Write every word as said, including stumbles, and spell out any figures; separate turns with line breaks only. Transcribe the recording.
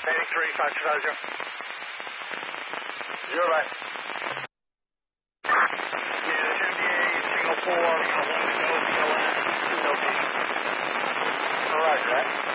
Heading three, five two five zero. Zero right. Yeah, it's M D A, single four, got one to go, B O N, location. All right, right.